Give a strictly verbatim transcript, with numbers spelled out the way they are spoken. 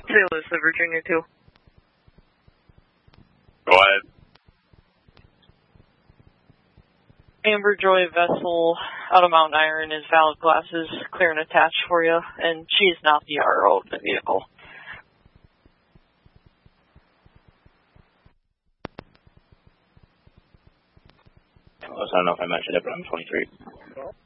Saint Louis to Virginia two. Go ahead. Amber Joy vessel out of Mount Iron is valid glasses, clear and attached for you, and she is not the R O of the vehicle. I don't know if I mentioned it, but I'm twenty-three.